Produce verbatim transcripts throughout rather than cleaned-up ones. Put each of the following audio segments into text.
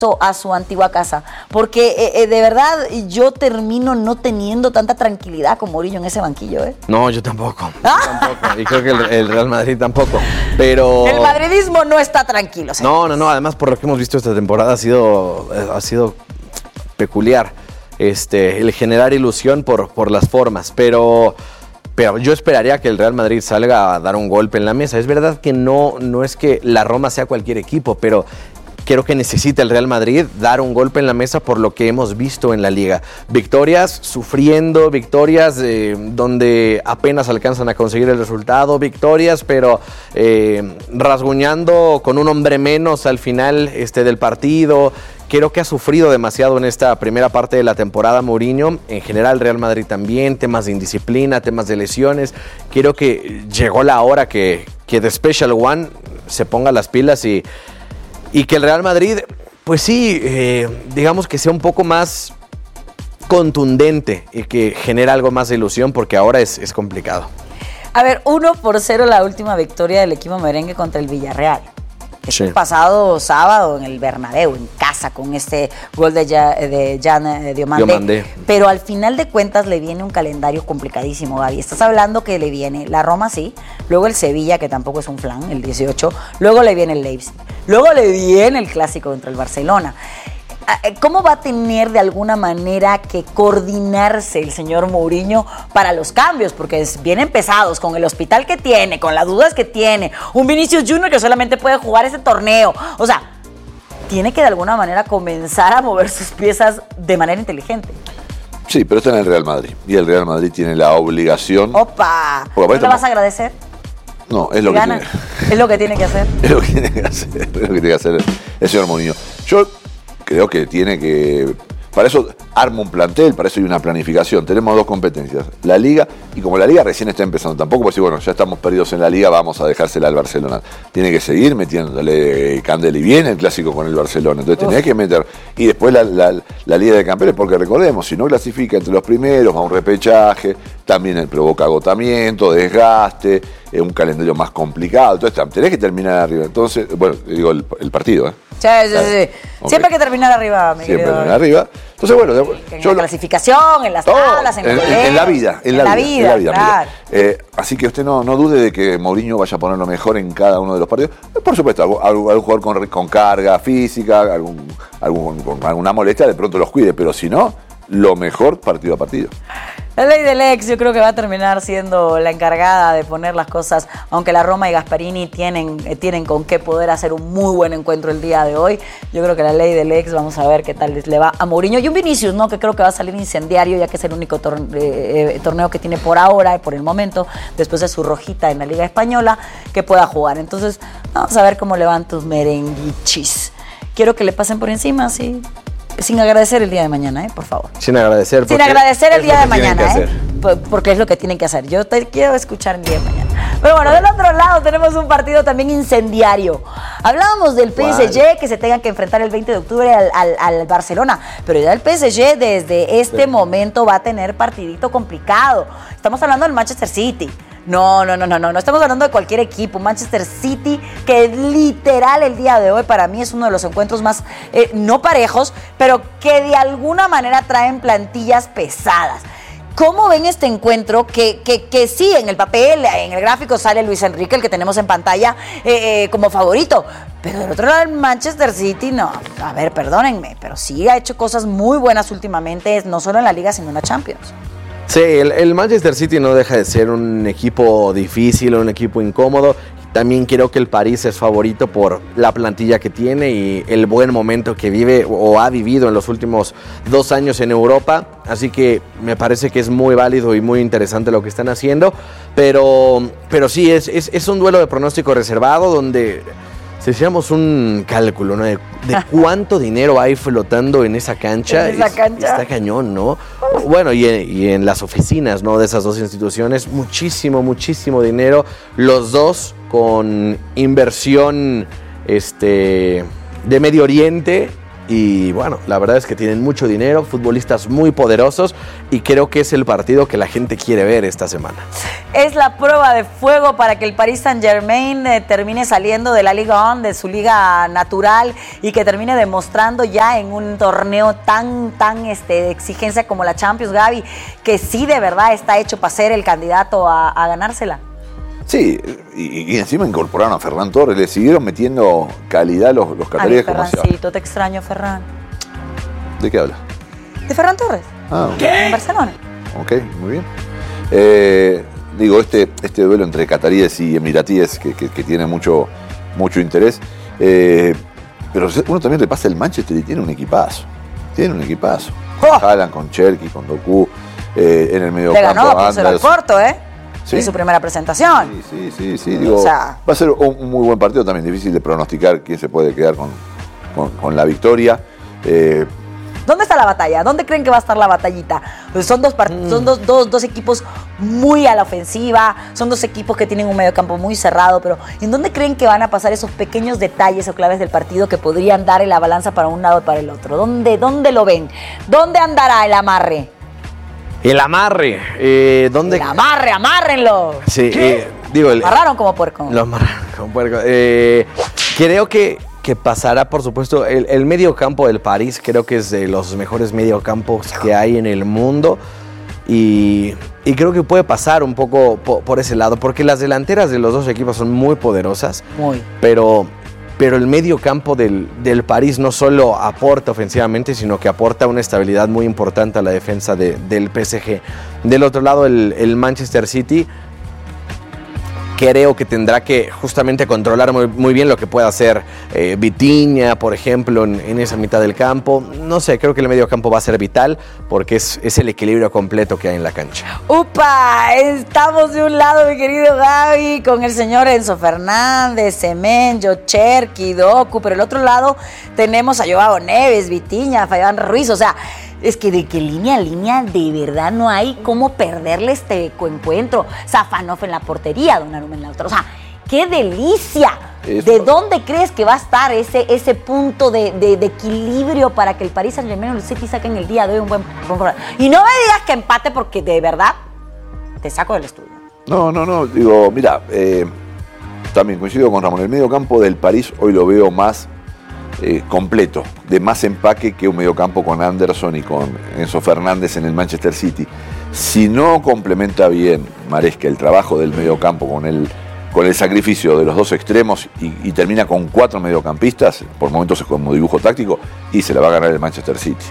a su antigua casa, porque eh, eh, de verdad yo termino no teniendo tanta tranquilidad con Mourinho en ese banquillo, ¿eh? No, yo tampoco, yo tampoco, y creo que el, el Real Madrid tampoco, pero... El madridismo no está tranquilo, señores. No, no, no, además por lo que hemos visto esta temporada ha sido, ha sido peculiar, este, el generar ilusión por, por las formas, pero... Pero yo esperaría que el Real Madrid salga a dar un golpe en la mesa. Es verdad que no, no es que la Roma sea cualquier equipo, pero creo que necesita el Real Madrid dar un golpe en la mesa por lo que hemos visto en la Liga. Victorias sufriendo, victorias eh, donde apenas alcanzan a conseguir el resultado, victorias pero eh, rasguñando con un hombre menos al final este, del partido. Creo que ha sufrido demasiado en esta primera parte de la temporada Mourinho. En general Real Madrid también, temas de indisciplina, temas de lesiones. Creo que llegó la hora que, que The Special One se ponga las pilas y, y que el Real Madrid, pues sí, eh, digamos que sea un poco más contundente y que genere algo más de ilusión porque ahora es, es complicado. A ver, uno por cero la última victoria del equipo merengue contra el Villarreal. Sí. El pasado sábado en el Bernabéu, en casa, con este gol de, ya, de Jan eh, Diomande. Diomande. Pero al final de cuentas le viene un calendario complicadísimo, Gaby. Estás hablando que le viene la Roma, sí, luego el Sevilla, que tampoco es un flan, el dieciocho, luego le viene el Leipzig, luego le viene el clásico contra el Barcelona. ¿Cómo va a tener de alguna manera que coordinarse el señor Mourinho para los cambios? Porque vienen pesados con el hospital que tiene, con las dudas que tiene, un Vinicius Junior que solamente puede jugar ese torneo. O sea, tiene que de alguna manera comenzar a mover sus piezas de manera inteligente. Sí, pero está en el Real Madrid y el Real Madrid tiene la obligación. ¡Opa! ¿No le vas a agradecer? No, es lo, que tiene, es lo que tiene que hacer. Es lo que tiene que hacer, es lo que tiene que hacer el, el señor Mourinho. Yo creo que tiene que... Para eso arma un plantel, para eso hay una planificación. Tenemos dos competencias, la Liga, y como la Liga recién está empezando, tampoco puede decir, bueno, ya estamos perdidos en la Liga, vamos a dejársela al Barcelona. Tiene que seguir metiéndole candela y bien el clásico con el Barcelona. Entonces tenés que meter... Y después la, la, la Liga de Campeones, porque recordemos, si no clasifica entre los primeros, va a un repechaje, también provoca agotamiento, desgaste, es un calendario más complicado. Entonces tenés que terminar arriba. Entonces, bueno, digo el, el partido, ¿eh? Sí, sí, sí. Okay. Siempre hay que terminar arriba, mi Siempre querido. terminar arriba. Entonces, bueno, en yo la clasificación, en las tablas, en, en, el en, en la vida, en, en la, la vida, vida, en la vida. Claro. Eh, así que usted no, no dude de que Mourinho vaya a poner lo mejor en cada uno de los partidos. Por supuesto, algún, algún jugador con, con carga física, algún, algún, con alguna molestia, de pronto los cuide, pero si no, lo mejor partido a partido. La ley del ex yo creo que va a terminar siendo la encargada de poner las cosas, aunque la Roma y Gasperini tienen, eh, tienen con qué poder hacer un muy buen encuentro el día de hoy. Yo creo que la ley del ex, vamos a ver qué tal le va a Mourinho. Y un Vinicius, ¿no? Que creo que va a salir incendiario, ya que es el único tor- eh, torneo que tiene por ahora y por el momento, después de su rojita en la Liga Española, que pueda jugar. Entonces, vamos a ver cómo le van tus merenguichis. Quiero que le pasen por encima, sí. Sin agradecer el día de mañana, ¿eh? Por favor. Sin agradecer. Sin agradecer el día de mañana, ¿eh? Porque es lo que tienen que hacer. Yo te quiero escuchar el día de mañana. Pero bueno, del otro lado tenemos un partido también incendiario. Hablábamos del P S G que se tenga que enfrentar el veinte de octubre al, al, al Barcelona. Pero ya el P S G desde este sí. momento va a tener partidito complicado. Estamos hablando del Manchester City. No, no, no, no, no, no estamos hablando de cualquier equipo. Manchester City, que literal el día de hoy para mí es uno de los encuentros más, eh, no parejos, pero que de alguna manera traen plantillas pesadas. ¿Cómo ven este encuentro? Que, que, que sí, en el papel, en el gráfico sale Luis Enrique, el que tenemos en pantalla, eh, eh, como favorito. Pero del otro lado, el Manchester City, no. A ver, perdónenme, pero sí ha hecho cosas muy buenas últimamente, no solo en la Liga, sino en la Champions. Sí, el, el Manchester City no deja de ser un equipo difícil, un equipo incómodo. También creo que el París es favorito por la plantilla que tiene y el buen momento que vive o ha vivido en los últimos dos años en Europa. Así que me parece que es muy válido y muy interesante lo que están haciendo. Pero, pero sí, es, es, es un duelo de pronóstico reservado donde... Si hiciéramos un cálculo, ¿no? De, de cuánto dinero hay flotando en esa cancha, ¿En esa es, cancha? Está cañón, ¿no? Bueno, y en, y en las oficinas, ¿no? De esas dos instituciones, muchísimo, muchísimo dinero. Los dos con inversión este, de Medio Oriente Y bueno, la verdad es que tienen mucho dinero, futbolistas muy poderosos y creo que es el partido que la gente quiere ver esta semana. Es la prueba de fuego para que el Paris Saint-Germain eh, termine saliendo de la Ligue uno, de su liga natural, y que termine demostrando ya en un torneo tan, tan este, de exigencia como la Champions, Gaby, que sí de verdad está hecho para ser el candidato a, a ganársela. Sí, y, y encima incorporaron a Ferran Torres, le siguieron metiendo calidad los, los cataríes. Ay, Ferrancito, te extraño, Ferran. ¿De qué habla? De Ferran Torres. Ah, ¿Qué? En Barcelona. Ok, muy bien. Eh, digo, este, este duelo entre cataríes y emiratíes que, que, que tiene mucho, mucho interés, eh, pero uno también repasa el Manchester y tiene un equipazo. Tiene un equipazo. ¡Oh! Haaland con Cherki, con Doku, eh, en el medio Le campo. ganó a Ponce al Porto, ¿eh? ¿Sí? En su primera presentación. Sí, sí, sí, sí. Digo, o sea, va a ser un, un muy buen partido, también difícil de pronosticar quién se puede quedar con, con, con la victoria. Eh, ¿Dónde está la batalla? ¿Dónde creen que va a estar la batallita? Pues son dos, part- mm. son dos, dos, dos equipos muy a la ofensiva, son dos equipos que tienen un mediocampo muy cerrado, pero ¿en dónde creen que van a pasar esos pequeños detalles o claves del partido que podrían dar en la balanza para un lado o para el otro? ¿Dónde, dónde lo ven? ¿Dónde andará el amarre? El amarre, eh, ¿dónde? El amarre, amárrenlo. Sí, eh, digo, el, amarraron como puerco. Lo amarraron como puerco. Eh, creo que, que pasará, por supuesto, el, el medio campo del París, creo que es de los mejores mediocampos que hay en el mundo. Y, y creo que puede pasar un poco por, por ese lado, porque las delanteras de los dos equipos son muy poderosas. Muy. Pero... Pero el medio campo del, del París no solo aporta ofensivamente, sino que aporta una estabilidad muy importante a la defensa de, del P S G. Del otro lado, el, el Manchester City creo que tendrá que justamente controlar muy, muy bien lo que pueda hacer eh, Vitinha, por ejemplo, en, en esa mitad del campo. No sé, creo que el medio campo va a ser vital porque es, es el equilibrio completo que hay en la cancha. ¡Upa! Estamos de un lado, mi querido Gaby, con el señor Enzo Fernández, Semenyo, Cherki, Doku, pero el otro lado tenemos a Joao Neves, Vitinha, Fabián Ruiz, o sea... Es que de que línea a línea de verdad no hay cómo perderle este encuentro. Safanov en la portería, Donnarumma en la otra. O sea, ¡qué delicia! Eso. ¿De dónde crees que va a estar ese, ese punto de, de, de equilibrio para que el Paris Saint-Germain y el City saquen el día de hoy un buen, buen programa? Y no me digas que empate porque de verdad te saco del estudio. No, no, no. Digo, mira, eh, también coincido con Ramón. El medio campo del París hoy lo veo más... Eh, completo, de más empaque que un mediocampo con Anderson y con Enzo Fernández en el Manchester City. Si no complementa bien Maresca el trabajo del mediocampo con el, con el sacrificio de los dos extremos y, y termina con cuatro mediocampistas, por momentos es como dibujo táctico, y se la va a ganar el Manchester City.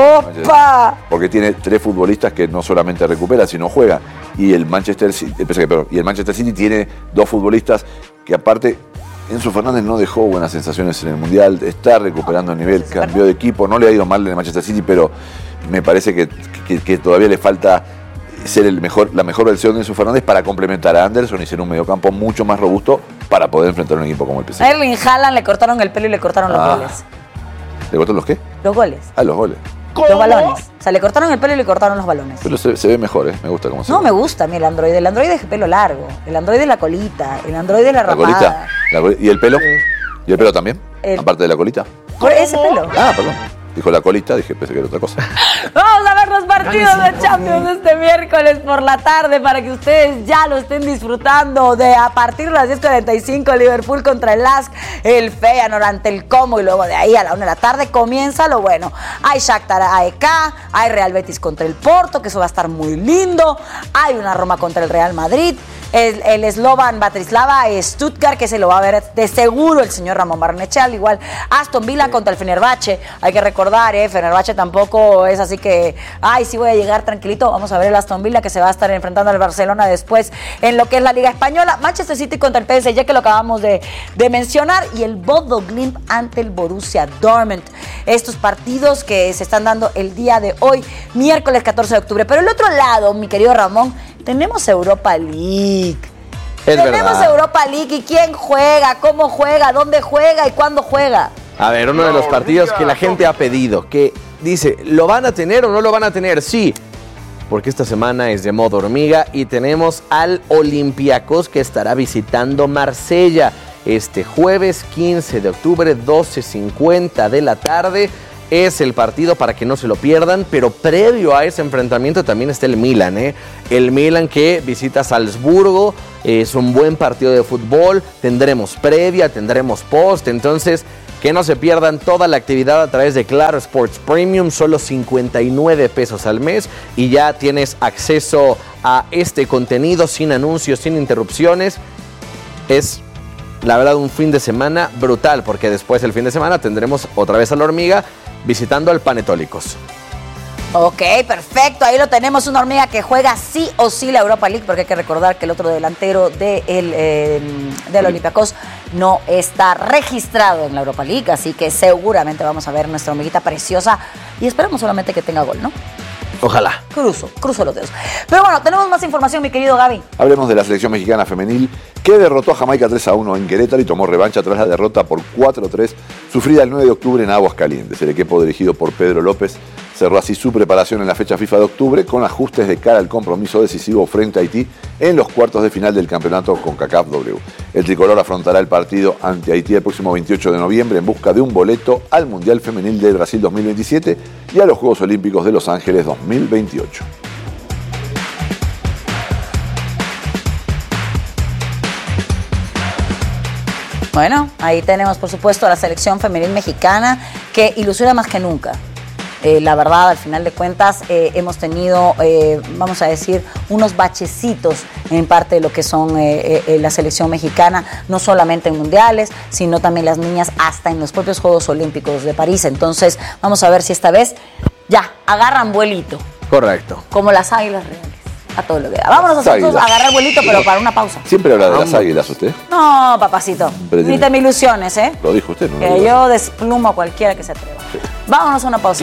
¡Opa! Porque tiene tres futbolistas que no solamente recuperan, sino juegan. Y el Manchester City, perdón, y el Manchester City tiene dos futbolistas que aparte... Enzo Fernández no dejó buenas sensaciones en el Mundial, está recuperando el nivel, cambió de equipo, no le ha ido mal en el Manchester City, pero me parece que, que, que todavía le falta ser el mejor, la mejor versión de Enzo Fernández para complementar a Anderson y ser un mediocampo mucho más robusto para poder enfrentar a un equipo como el P S G. A Erling Haaland le cortaron el pelo y le cortaron los ah. goles. ¿Le cortaron los qué? Los goles. Ah, los goles. ¿Cómo? Los balones. O sea, le cortaron el pelo y le cortaron los balones. Pero se, se ve mejor, ¿eh? Me gusta cómo se No, ve. me gusta a mí el androide. El androide es el pelo largo. El androide es la colita. El androide es la, ¿La rapada. colita? ¿La colita? ¿Y el pelo? ¿Y el pelo también? El... Aparte de la colita. Por ese pelo. Ah, perdón. Dijo la colita, dije, pensé que era otra cosa. Vamos a ver los partidos de Champions este miércoles por la tarde para que ustedes ya lo estén disfrutando. De a partir de las diez cuarenta y cinco, Liverpool contra el Lask, el Feyenoord ante el Como, y luego de ahí a la una de la tarde comienza lo bueno. Hay Shakhtar A E K, hay Real Betis contra el Porto, que eso va a estar muy lindo. Hay una Roma contra el Real Madrid. El, el Slovan Bratislava Stuttgart, que se lo va a ver de seguro el señor Ramón Barnechea, al igual Aston Villa sí. contra el Fenerbahce. Hay que recordar, eh, Fenerbahce tampoco es así que, ay, sí voy a llegar tranquilito. Vamos a ver el Aston Villa, que se va a estar enfrentando al Barcelona después en lo que es la Liga Española. Manchester City contra el P S G, que lo acabamos de, de mencionar, y el Bodo Glimt ante el Borussia Dortmund. Estos partidos que se están dando el día de hoy, miércoles catorce de octubre. Pero el otro lado, mi querido Ramón, tenemos Europa League. Es Tenemos verdad. Europa League. ¿Y quién juega? ¿Cómo juega? ¿Dónde juega? ¿Y cuándo juega? A ver, uno de los partidos que la gente ha pedido, que dice, ¿lo van a tener o no lo van a tener? Sí, porque esta semana es de modo hormiga y tenemos al Olympiacos que estará visitando Marsella. este jueves quince de octubre, doce cincuenta de la tarde. Es el partido para que no se lo pierdan, pero previo a ese enfrentamiento también está el Milan, ¿eh? El Milan que visita Salzburgo, eh, es un buen partido de fútbol, tendremos previa, tendremos post, entonces que no se pierdan toda la actividad a través de Claro Sports Premium, solo cincuenta y nueve pesos al mes y ya tienes acceso a este contenido sin anuncios, sin interrupciones. Es la verdad un fin de semana brutal, porque después del fin de semana tendremos otra vez a la Hormiga visitando al Panetólicos. Ok, perfecto. Ahí lo tenemos, una Hormiga que juega sí o sí la Europa League, porque hay que recordar que el otro delantero de el, eh, del Olympiacos no está registrado en la Europa League, así que seguramente vamos a ver nuestra hormiguita preciosa y esperamos solamente que tenga gol, ¿no? Ojalá. Cruzo, cruzo los dedos. Pero bueno, tenemos más información, mi querido Gaby. Hablemos de la selección mexicana femenil que derrotó a Jamaica tres a uno en Querétaro y tomó revancha tras la derrota por cuatro a tres sufrida el nueve de octubre en Aguascalientes. El equipo dirigido por Pedro López cerró así su preparación en la fecha FIFA de octubre con ajustes de cara al compromiso decisivo frente a Haití en los cuartos de final del campeonato CONCACAF W. El tricolor afrontará el partido ante Haití el próximo veintiocho de noviembre en busca de un boleto al Mundial Femenil de Brasil dos mil veintisiete y a los Juegos Olímpicos de Los Ángeles dos mil veintiocho. Bueno, ahí tenemos por supuesto a la selección femenil mexicana que ilusiona más que nunca. Eh, la verdad, al final de cuentas, eh, hemos tenido, eh, vamos a decir, unos bachecitos en parte de lo que son eh, eh, la selección mexicana, no solamente en mundiales, sino también las niñas hasta en los propios Juegos Olímpicos de París. Entonces, vamos a ver si esta vez ya agarran vuelito. Correcto. Como las águilas reales. A todo lo que da. Vámonos nosotros a agarrar vuelito, pero para una pausa. ¿Siempre habla de las águilas usted? No, papacito. Ni te me ilusiones, ¿eh? Lo dijo usted, ¿no? Que yo desplumo a cualquiera que se atreva. Sí. Vámonos a una pausa.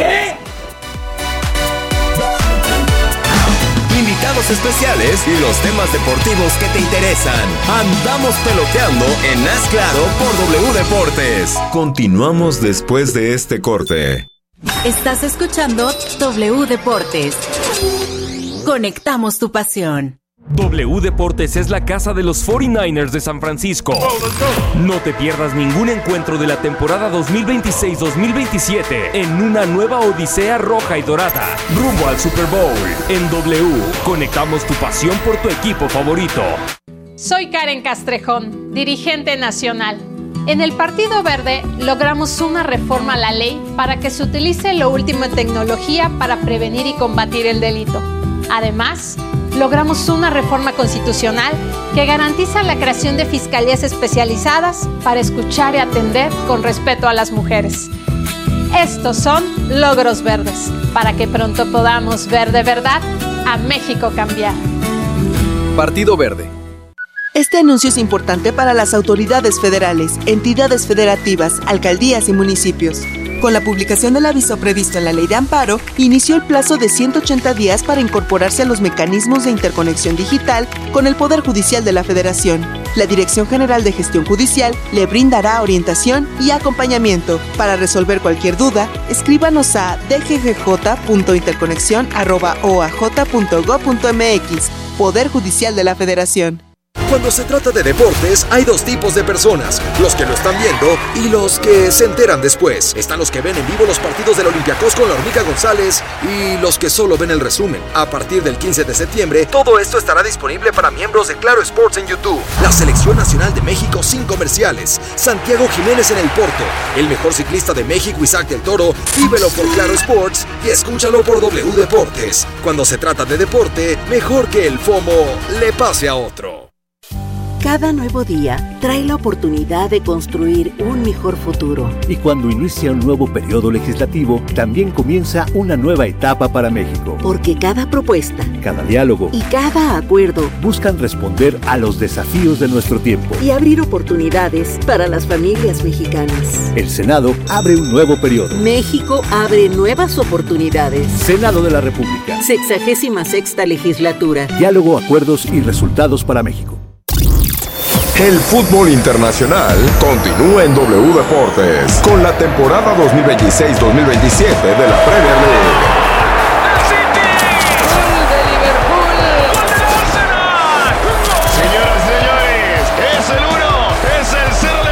Invitados especiales y los temas deportivos que te interesan. Andamos peloteando en Haz Claro por W Deportes. Continuamos después de este corte. Estás escuchando W Deportes. Conectamos tu pasión. W Deportes es la casa de los cuarenta y nueve ers de San Francisco. No te pierdas ningún encuentro de la temporada dos mil veintiséis dos mil veintisiete en una nueva odisea roja y dorada, rumbo al Super Bowl. En W, conectamos tu pasión por tu equipo favorito. Soy Karen Castrejón, dirigente nacional. En el Partido Verde logramos una reforma a la ley para que se utilice lo último en tecnología para prevenir y combatir el delito. Además, logramos una reforma constitucional que garantiza la creación de fiscalías especializadas para escuchar y atender con respeto a las mujeres. Estos son logros verdes, para que pronto podamos ver de verdad a México cambiar. Partido Verde. Este anuncio es importante para las autoridades federales, entidades federativas, alcaldías y municipios. Con la publicación del aviso previsto en la Ley de Amparo, inició el plazo de ciento ochenta días para incorporarse a los mecanismos de interconexión digital con el Poder Judicial de la Federación. La Dirección General de Gestión Judicial le brindará orientación y acompañamiento. Para resolver cualquier duda, escríbanos a d g g j punto interconexión arroba o a j punto gob punto m x. Poder Judicial de la Federación. Cuando se trata de deportes, hay dos tipos de personas, los que lo están viendo y los que se enteran después. Están los que ven en vivo los partidos del Olympiacos con la Hormiga González y los que solo ven el resumen. A partir del quince de septiembre, todo esto estará disponible para miembros de Claro Sports en YouTube. La Selección Nacional de México sin comerciales. Santiago Jiménez en el Porto. El mejor ciclista de México, Isaac del Toro. Vívelo por Claro Sports y escúchalo por W Deportes. Cuando se trata de deporte, mejor que el FOMO le pase a otro. Cada nuevo día trae la oportunidad de construir un mejor futuro. Y cuando inicia un nuevo periodo legislativo, también comienza una nueva etapa para México. Porque cada propuesta, cada diálogo y cada acuerdo buscan responder a los desafíos de nuestro tiempo y abrir oportunidades para las familias mexicanas. El Senado abre un nuevo periodo. México abre nuevas oportunidades. Senado de la República. Sexagésima sexta legislatura. Diálogo, acuerdos y resultados para México. El fútbol internacional continúa en W Deportes con la temporada dos mil veintiséis dos mil veintisiete de la Premier League. ¡El City! ¡Gol de Liverpool! ¡Gol del Arsenal! Señoras y señores, es el uno, es el cero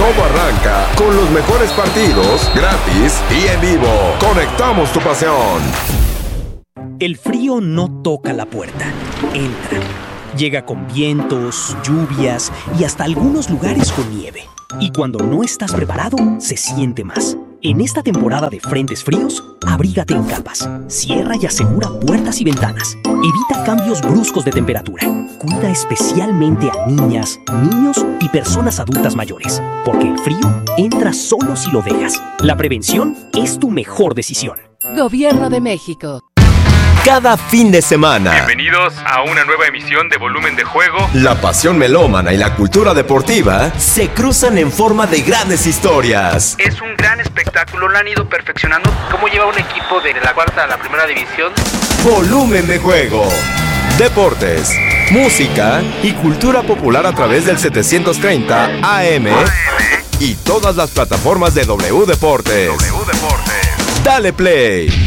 Todo arranca con los mejores partidos, gratis y en vivo. Conectamos tu pasión. El frío no toca la puerta, entra. Llega con vientos, lluvias y hasta algunos lugares con nieve. Y cuando no estás preparado, se siente más. En esta temporada de frentes fríos, abrígate en capas. Cierra y asegura puertas y ventanas. Evita cambios bruscos de temperatura. Cuida especialmente a niñas, niños y personas adultas mayores, porque el frío entra solo si lo dejas. La prevención es tu mejor decisión. Gobierno de México. Cada fin de semana. Bienvenidos a una nueva emisión de Volumen de Juego. La pasión melómana y la cultura deportiva se cruzan en forma de grandes historias. Es un gran espectáculo, lo han ido perfeccionando. ¿Cómo lleva un equipo de la cuarta a la primera división? Volumen de Juego. Deportes, música y cultura popular a través del setecientos treinta A M y todas las plataformas de W Deportes. W Deportes. Dale play.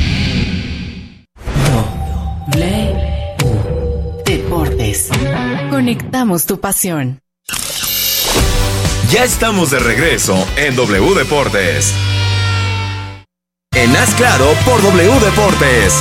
Play Deportes. Conectamos tu pasión. Ya estamos de regreso en W Deportes. En Haz Claro por W Deportes.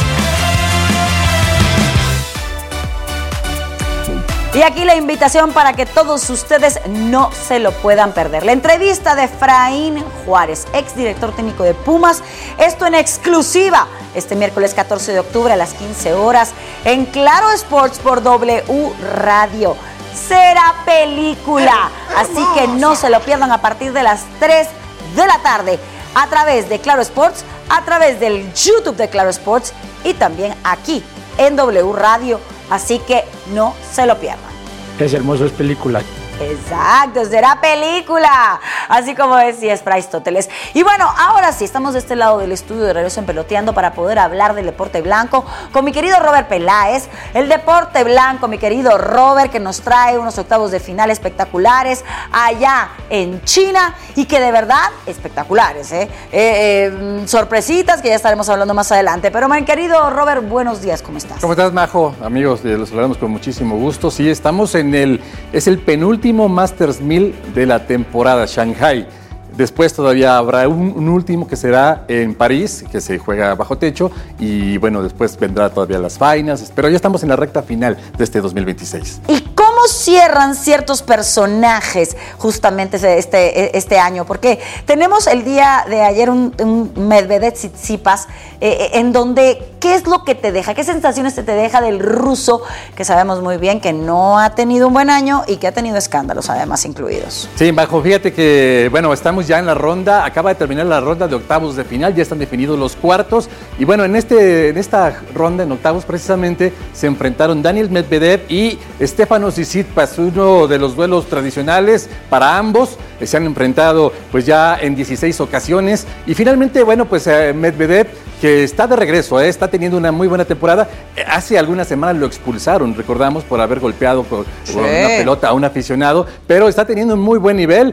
Y aquí la invitación para que todos ustedes no se lo puedan perder. La entrevista de Efraín Juárez, exdirector técnico de Pumas. Esto en exclusiva este miércoles catorce de octubre a las quince horas en Claro Sports por W Radio. Será película, así que no se lo pierdan a partir de las tres de la tarde a través de Claro Sports, a través del YouTube de Claro Sports y también aquí en W Radio. Así que no se lo pierdan. Es hermoso, es película. Exacto, será película, así como decía Aristóteles. Y bueno, ahora sí, estamos de este lado del estudio de Regreso en Peloteando para poder hablar del deporte blanco con mi querido Robert Peláez. El deporte blanco, mi querido Robert, que nos trae unos octavos de final espectaculares allá en China y que de verdad espectaculares, ¿eh? Eh, eh, sorpresitas que ya estaremos hablando más adelante. Pero mi querido Robert, buenos días, ¿cómo estás? ¿Cómo estás, Majo? Amigos, los saludamos con muchísimo gusto. Sí, estamos en el, es el penúltimo Masters mil de la temporada, Shanghai. Después todavía habrá un, un último que será en París, que se juega bajo techo, y bueno, después vendrá todavía las finals, pero ya estamos en la recta final de este dos mil veintiséis. ¿Y cómo cierran ciertos personajes justamente este, este año? Porque tenemos el día de ayer un, un Medvedev Tsitsipas, eh, en donde, ¿qué es lo que te deja? ¿Qué sensaciones te, te deja del ruso, que sabemos muy bien que no ha tenido un buen año y que ha tenido escándalos además incluidos? Sí, Bajo, fíjate que, bueno, estamos ya en la ronda, acaba de terminar la ronda de octavos de final, ya están definidos los cuartos, y bueno, en, este, en esta ronda, en octavos precisamente, se enfrentaron Daniel Medvedev y Stefanos Tsitsipas, uno de los duelos tradicionales para ambos, se han enfrentado pues ya en dieciséis ocasiones, y finalmente, bueno, pues eh, Medvedev, que está de regreso, eh, está teniendo una muy buena temporada. Hace algunas semanas lo expulsaron, recordamos, por haber golpeado con, sí. con una pelota a un aficionado, pero está teniendo un muy buen nivel,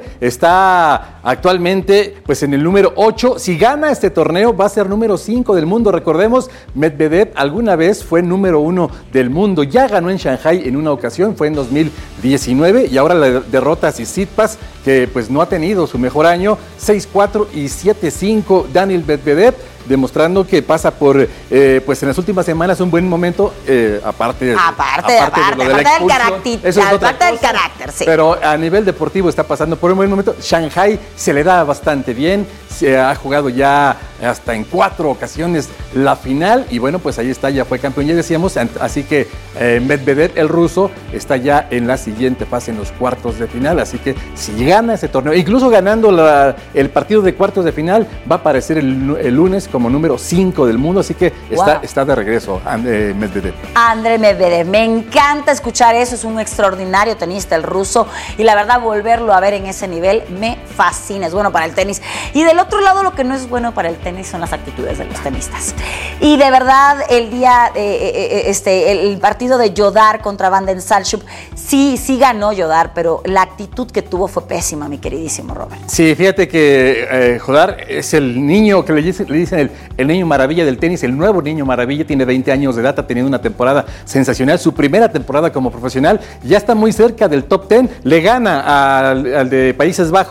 está actualmente pues en el número ocho. Si gana este torneo va a ser número cinco del mundo. Recordemos, Medvedev alguna vez fue número uno del mundo, ya ganó en Shanghai en una ocasión, fue en dos mil diecinueve, y ahora la derrota a Tsitsipas, que pues no ha tenido su mejor año, seis cuatro y siete cinco Daniel Medvedev, demostrando que pasa por, eh, pues en las últimas semanas un buen momento, eh, aparte, aparte, aparte, aparte, de de aparte del carácter, aparte del carácter, sí. Pero a nivel deportivo está pasando por un buen momento. Shanghai se le da bastante bien, se ha jugado ya hasta en cuatro ocasiones la final, y bueno, pues ahí está, ya fue campeón, ya decíamos, así que eh, Medvedev, el ruso, está ya en la siguiente fase, en los cuartos de final, así que si gana ese torneo, incluso ganando la, el partido de cuartos de final, va a aparecer el, el lunes como número cinco del mundo, así que está, wow. está de regreso André Medvedev. André Medvedev, me encanta escuchar eso, es un extraordinario tenista el ruso, y la verdad volverlo a ver en ese nivel me fascina, es bueno para el tenis. Y del otro lado, lo que no es bueno para el tenis son las actitudes de los tenistas. Y de verdad, el día, eh, este, el partido de Jodar contra Van den Salchup, sí, sí ganó Jodar, pero la actitud que tuvo fue pésima, mi queridísimo Robert. Sí, fíjate que eh, Jodar es el niño que le dicen, le dicen el, el niño maravilla del tenis, el nuevo niño maravilla, tiene veinte años de edad, ha tenido una temporada sensacional, su primera temporada como profesional, ya está muy cerca del top diez, le gana al, al de Países Bajos,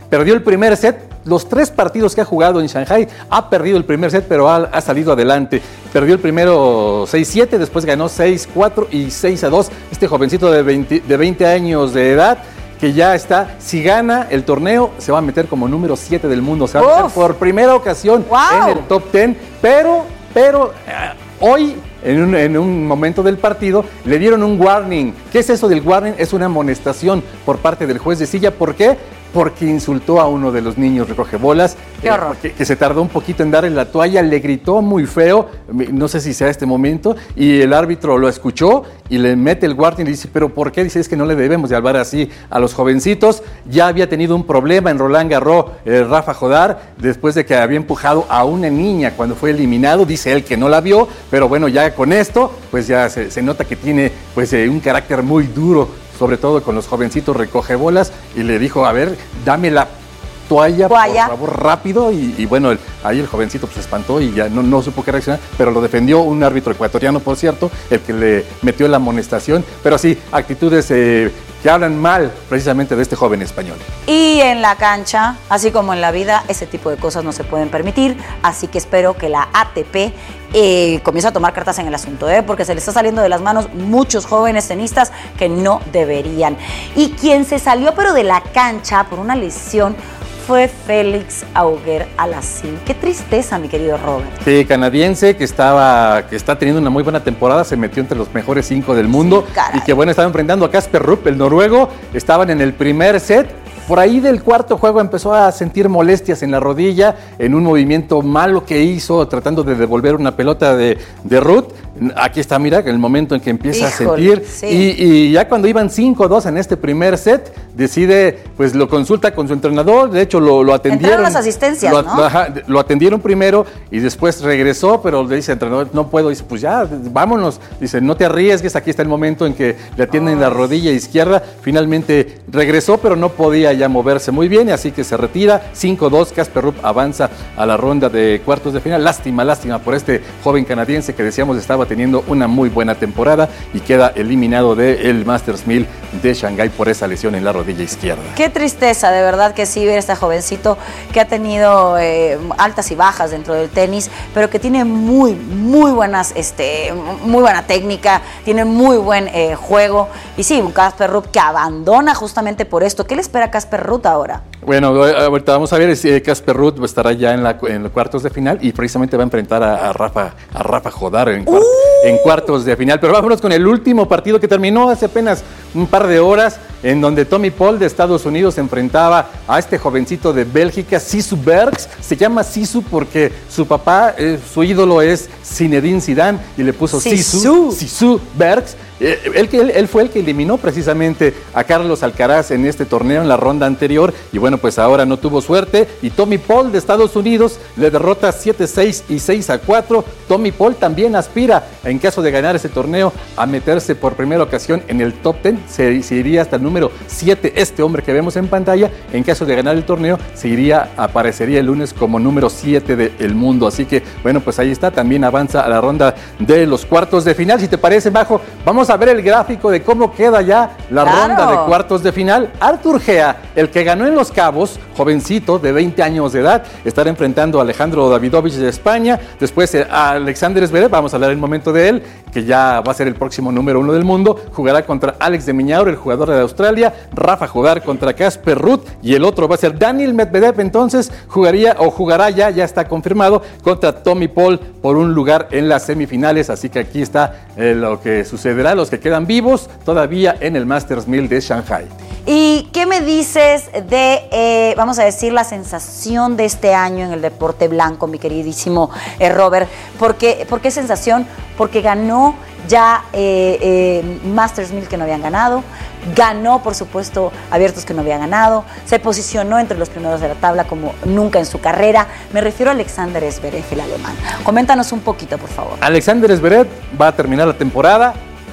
perdió el primer set. Los tres partidos que ha jugado en Shanghái ha perdido el primer set, pero ha, ha salido adelante. Perdió el primero seis siete, después ganó seis cuatro y seis a dos. Este jovencito de veinte, de veinte años de edad, que ya está, si gana el torneo, se va a meter como número siete del mundo. Se va a meter por primera ocasión wow. en el top diez, pero, pero eh, hoy, en un, en un momento del partido, le dieron un warning. ¿Qué es eso del warning? Es una amonestación por parte del juez de silla. ¿Por qué? Porque insultó a uno de los niños recogebolas, Qué horror. eh, que, que se tardó un poquito en darle la toalla, le gritó muy feo, no sé si sea este momento, y el árbitro lo escuchó y le mete el warning y dice, ¿pero por qué? Dice, es que no le debemos de hablar así a los jovencitos. Ya había tenido un problema en Roland Garros, eh, Rafa Jodar, después de que había empujado a una niña cuando fue eliminado, dice él que no la vio, pero bueno, ya con esto, pues ya se, se nota que tiene pues eh, un carácter muy duro, sobre todo con los jovencitos recogebolas, y le dijo, a ver, dame la toalla, toalla. por favor, rápido, y, y bueno, el, ahí el jovencito pues se espantó y ya no, no supo qué reaccionar, pero lo defendió un árbitro ecuatoriano, por cierto, el que le metió la amonestación, pero sí, actitudes eh, que hablan mal precisamente de este joven español. Y en la cancha, así como en la vida, ese tipo de cosas no se pueden permitir, así que espero que la A T P eh, comience a tomar cartas en el asunto, ¿eh? porque se le está saliendo de las manos muchos jóvenes tenistas que no deberían. Y quien se salió pero de la cancha por una lesión fue Félix Auger-Aliassime. Qué tristeza, mi querido Robert. Sí, canadiense que estaba, que está teniendo una muy buena temporada, se metió entre los mejores cinco del mundo, sí, y que bueno, estaba enfrentando a Casper Ruud, el noruego. Estaban en el primer set. Por ahí del cuarto juego empezó a sentir molestias en la rodilla, en un movimiento malo que hizo, tratando de devolver una pelota de, de Ruud. Aquí está, mira, el momento en que empieza Híjole, a sentir. Sí. Y, y ya cuando iban cinco dos en este primer set, decide, pues lo consulta con su entrenador. De hecho, lo, lo atendieron. Entraron las asistencias, lo, ¿no? Ajá, lo atendieron primero y después regresó, pero le dice al entrenador, no puedo. Dice, pues ya, vámonos. Dice, no te arriesgues, aquí está el momento en que le atienden oh. la rodilla izquierda. Finalmente regresó, pero no podía ya moverse muy bien, así que se retira. cinco dos, Casper Ruud avanza a la ronda de cuartos de final. Lástima, lástima por este joven canadiense que decíamos estaba teniendo una muy buena temporada y queda eliminado del Masters mil de Shanghái por esa lesión en la rodilla izquierda. Qué tristeza, de verdad que sí, ver a este jovencito que ha tenido eh, altas y bajas dentro del tenis, pero que tiene muy, muy buenas, este, muy buena técnica, tiene muy buen eh, juego. Y sí, un Casper Ruud que abandona justamente por esto. ¿Qué le espera a Casper Ruud ahora? Bueno, ahorita vamos a ver, Casper Ruud estará ya en, la, en los cuartos de final y precisamente va a enfrentar a, a Rafa a Rafa Jodar en, cuart, uh. en cuartos de final. Pero vámonos con el último partido que terminó hace apenas un par de horas, en donde Tommy Paul de Estados Unidos enfrentaba a este jovencito de Bélgica, Sisu Bergs. Se llama Sisu porque su papá, eh, su ídolo es Zinedine Zidane y le puso Sisu, Sisu Bergs. Eh, él, él, él fue el que eliminó precisamente a Carlos Alcaraz en este torneo en la ronda anterior y bueno, pues ahora no tuvo suerte y Tommy Paul de Estados Unidos le derrota siete seis y seis a cuatro. Tommy Paul también aspira, en caso de ganar ese torneo, a meterse por primera ocasión en el top diez, se, se iría hasta el número siete. Este hombre que vemos en pantalla, en caso de ganar el torneo, se iría, aparecería el lunes como número siete del mundo, así que bueno, pues ahí está, también avanza a la ronda de los cuartos de final. Si te parece, Majo, vamos a ver el gráfico de cómo queda ya la claro. ronda de cuartos de final. Arthur Gea, el que ganó en Los Cabos, jovencito de veinte años de edad, estará enfrentando a Alejandro Davidovich de España, después a Alexander Zverev, vamos a hablar en un momento de él, que ya va a ser el próximo número uno del mundo, jugará contra Alex de Minaur, el jugador de Australia, Rafa Jodar contra Casper Ruud, y el otro va a ser Daniil Medvedev, entonces jugaría o jugará ya, ya está confirmado, contra Tommy Paul por un lugar en las semifinales, así que aquí está eh, lo que sucederá, los que quedan vivos todavía en el Masters mil de Shanghái. ¿Y qué me dices de, eh, vamos a decir, la sensación de este año en el deporte blanco, mi queridísimo eh, Robert? ¿Por qué, ¿Por qué sensación? Porque ganó ya eh, eh, Masters mil que no habían ganado, ganó, por supuesto, abiertos que no habían ganado, se posicionó entre los primeros de la tabla como nunca en su carrera. Me refiero a Alexander Zverev, el alemán. Coméntanos un poquito, por favor. Alexander Zverev va a terminar la temporada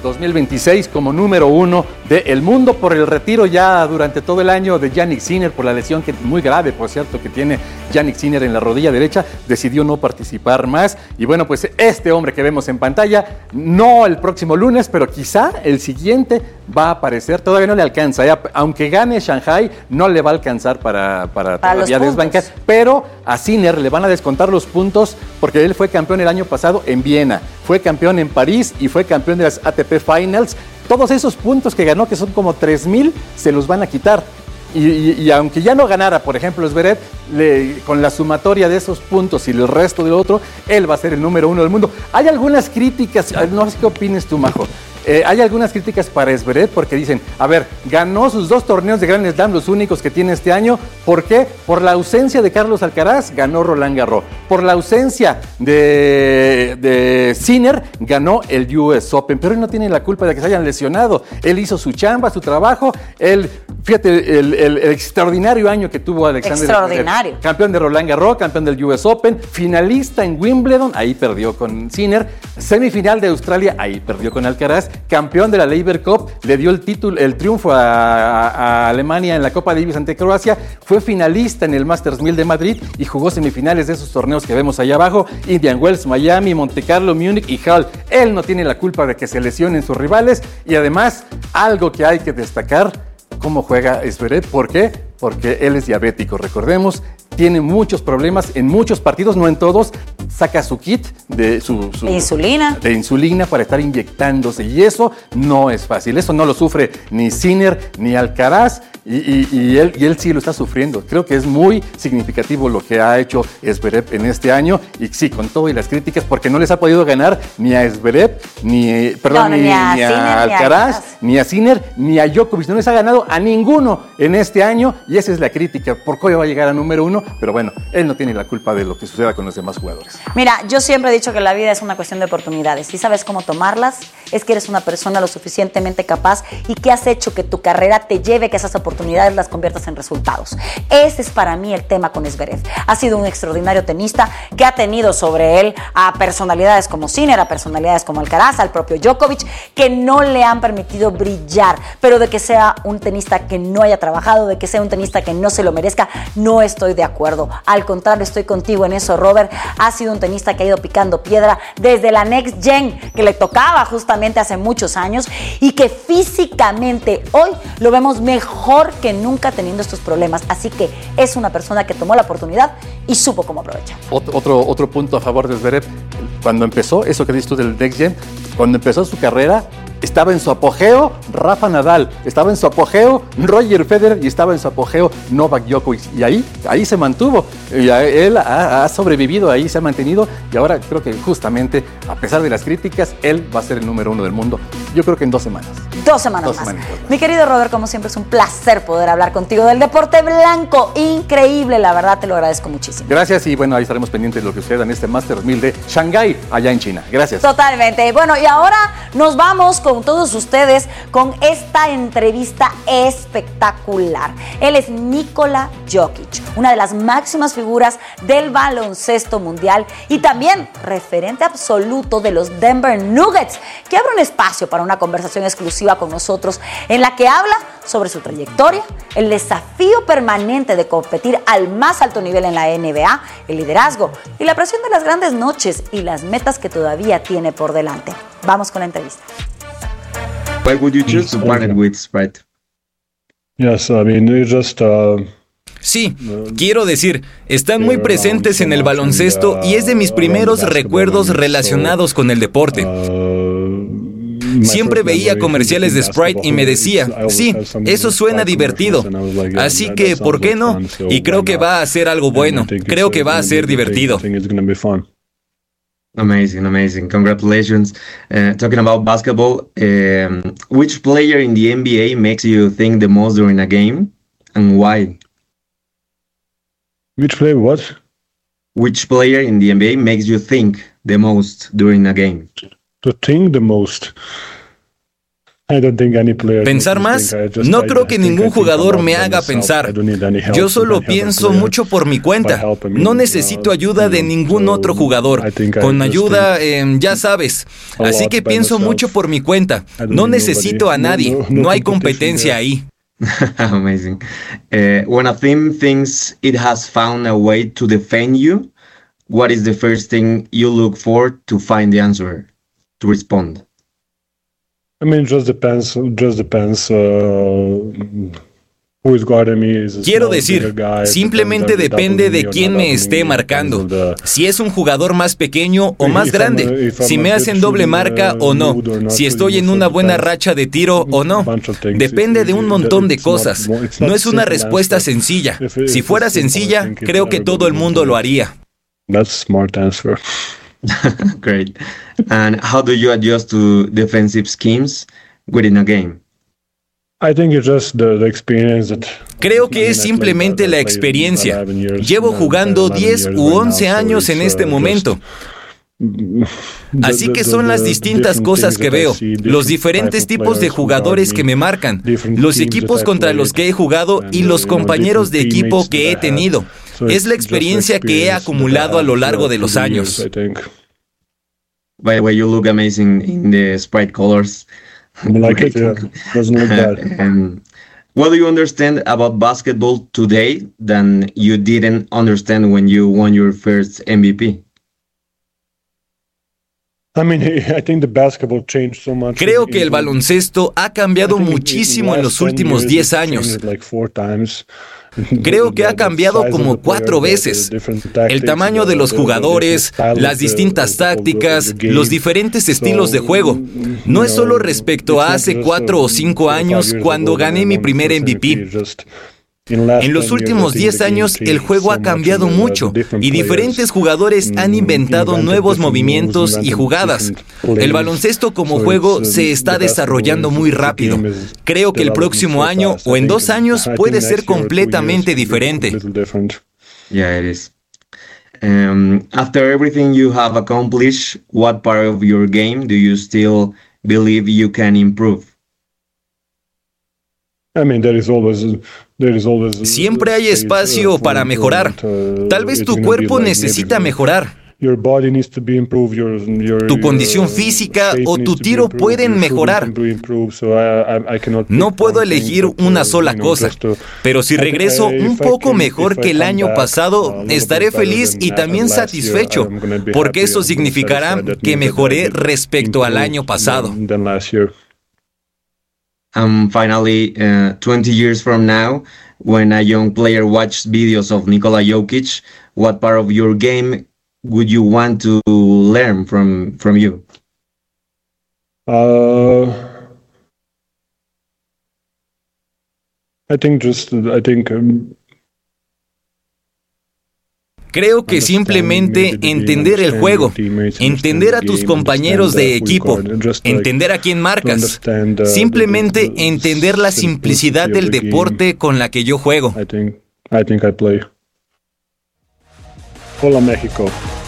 dos mil veintiséis como número uno del mundo por el retiro ya durante todo el año de Jannik Sinner por la lesión que, muy grave, por cierto, que tiene Jannik Sinner en la rodilla derecha. Decidió no participar más. Y bueno, pues este hombre que vemos en pantalla, no el próximo lunes, pero quizá el siguiente va a aparecer. Todavía no le alcanza. ¿eh? Aunque gane Shanghai, no le va a alcanzar para, para, para todavía desbancar. Pero a Sinner le van a descontar los puntos porque él fue campeón el año pasado en Viena, fue campeón en París y fue campeón de las A T P Finals. Todos esos puntos que ganó, que son como tres mil, se los van a quitar. Y, y, y aunque ya no ganara, por ejemplo, Zverev, le, con la sumatoria de esos puntos y el resto del otro, él va a ser el número uno del mundo. Hay algunas críticas, no sé qué opines tú, Majo. Eh, hay algunas críticas para Zverev porque dicen, a ver, ganó sus dos torneos de Grand Slam, los únicos que tiene este año. ¿Por qué? Por la ausencia de Carlos Alcaraz, ganó Roland Garros. Por la ausencia de, de Sinner, ganó el U S Open. Pero él no tiene la culpa de que se hayan lesionado. Él hizo su chamba, su trabajo. Él, fíjate, el, el, el extraordinario año que tuvo Alexander. Extraordinario. El, campeón de Roland Garros, campeón del U S Open, finalista en Wimbledon, ahí perdió con Sinner. Semifinal de Australia, ahí perdió con Alcaraz. Campeón de la Laver Cup, le dio el título, el triunfo a, a, a Alemania en la Copa Davis ante Croacia, fue finalista en el Masters mil de Madrid y jugó semifinales de esos torneos que vemos allá abajo, Indian Wells, Miami, Monte Carlo, Múnich y Halle. Él no tiene la culpa de que se lesionen sus rivales y además, algo que hay que destacar, cómo juega Zverev. ¿Por qué? Porque él es diabético, recordemos, tiene muchos problemas en muchos partidos, no en todos, saca su kit de su, su de insulina. de insulina para estar inyectándose y eso no es fácil, eso no lo sufre ni Sinner ni Alcaraz y, y, y, él, y él sí lo está sufriendo. Creo que es muy significativo lo que ha hecho Zverev en este año y sí, con todo y las críticas, porque no les ha podido ganar ni a Zverev, ni, perdón, no, ni, ni a, ni a Sinner, Alcaraz, ni a Sinner, ni a Djokovic, no les ha ganado a ninguno en este año y esa es la crítica, ¿por qué va a llegar a número uno? Pero bueno, él no tiene la culpa de lo que suceda con los demás jugadores. Mira, yo siempre he dicho que la vida es una cuestión de oportunidades. Si sabes cómo tomarlas, es que eres una persona lo suficientemente capaz y que has hecho que tu carrera te lleve, que esas oportunidades las conviertas en resultados. Ese es para mí el tema con Zverev. Ha sido un extraordinario tenista que ha tenido sobre él a personalidades como Sinner, a personalidades como Alcaraz, al propio Djokovic, que no le han permitido brillar. Pero de que sea un tenista que no haya trabajado, de que sea un tenista que no se lo merezca, no estoy de acuerdo. Al contrario, estoy contigo en eso, Robert. Ha sido un tenista que ha ido picando piedra desde la Next Gen, que le tocaba justamente hace muchos años, y que físicamente hoy lo vemos mejor que nunca teniendo estos problemas. Así que es una persona que tomó la oportunidad y supo cómo aprovechar. Otro, otro, otro punto a favor de Zverev, cuando empezó, eso que dices tú del Next Gen, cuando empezó su carrera, estaba en su apogeo Rafa Nadal, estaba en su apogeo Roger Federer y estaba en su apogeo Novak Djokovic. Y ahí, ahí se mantuvo. Y él ha, ha sobrevivido, ahí se ha mantenido. Y ahora creo que justamente, a pesar de las críticas, él va a ser el número uno del mundo. Yo creo que en dos semanas. Dos semanas dos más. Semanitas. Mi querido Robert, como siempre, es un placer poder hablar contigo del deporte blanco. Increíble, la verdad, te lo agradezco muchísimo. Gracias y bueno, ahí estaremos pendientes de lo que suceda en este Masters mil de Shanghái, allá en China. Gracias. Totalmente. Bueno, y ahora nos vamos con todos ustedes con esta entrevista espectacular. Él es Nikola Jokic, una de las máximas figuras del baloncesto mundial y también referente absoluto de los Denver Nuggets, que abre un espacio para una conversación exclusiva con nosotros en la que habla sobre su trayectoria, el desafío permanente de competir al más alto nivel en la N B A, el liderazgo y la presión de las grandes noches y las metas que todavía tiene por delante. Vamos con la entrevista. Why would you choose to partner with Sprite? Yes, I mean, they just uh... Sí, quiero decir, están muy presentes en el baloncesto y es de mis primeros recuerdos relacionados con el deporte. Siempre veía comerciales de Sprite y me decía, sí, eso suena divertido. Así que, ¿por qué no? Y creo que va a ser algo bueno. Creo que va a ser divertido. Amazing, amazing. Congratulations. Uh, talking about basketball, um, which player in the N B A makes you think the most during a game and why? Which player what? Which player in the N B A makes you think the most during a game? To think the most? ¿Pensar más? No creo que ningún jugador me haga pensar. Yo solo pienso mucho por mi cuenta. No necesito ayuda de ningún otro jugador. Con ayuda, eh, ya sabes. Así que pienso mucho por mi cuenta. No necesito a nadie. No hay competencia ahí. Amazing. Uh, when a team thinks it has found a way to defend you, what is the first thing you look for to find the answer, to respond? I mean, it just depends. Just depends. Uh, who is guarding me? Is Quiero decir, simplemente depende de quién me esté marcando. Si es un jugador más pequeño o más grande, si me hacen doble marca o no, si estoy en una buena racha de tiro o no. Depende de un montón de cosas. No es una respuesta sencilla. Si fuera sencilla, creo que todo el mundo lo haría. That's a smart answer. Great. And how do you adjust to defensive schemes within a game? I think it's just the, the experience that Creo que es simplemente la experiencia. Llevo jugando diez u once años en este momento. Así que son las distintas cosas que veo, los diferentes tipos de jugadores que me marcan, los equipos contra los que he jugado y los compañeros de equipo que he tenido. Es la experiencia que he acumulado a lo largo de los años. By the way, you look amazing in the Sprite colors. Like it, yeah. Doesn't look bad. um, what do you understand about basketball today than you didn't understand when you won your first M V P? Creo que el baloncesto ha cambiado muchísimo en los últimos diez años. Creo que ha cambiado como cuatro veces. El tamaño de los jugadores, las distintas tácticas, los diferentes estilos de juego. No es solo respecto a hace cuatro o cinco años cuando gané mi primer M V P. En los últimos diez años el juego ha cambiado mucho y diferentes jugadores han inventado nuevos movimientos y jugadas. El baloncesto como juego se está desarrollando muy rápido. Creo que el próximo año o en dos años puede ser completamente diferente. Yeah, it is. Um, after everything you have accomplished, what part of your game do you still believe you can improve? Siempre hay espacio para mejorar. Tal vez tu cuerpo necesita mejorar. Tu condición física o tu tiro pueden mejorar. No puedo elegir una sola cosa, pero si regreso un poco mejor que el año pasado, estaré feliz y también satisfecho, porque eso significará que mejoré respecto al año pasado. And finally, uh, twenty years from now, when a young player watches videos of Nikola Jokic, what part of your game would you want to learn from from you? Uh, I think just I think. Um, Creo que simplemente entender el juego, entender a tus compañeros de equipo, entender a quién marcas, simplemente entender la simplicidad del deporte con la que yo juego. Hola México.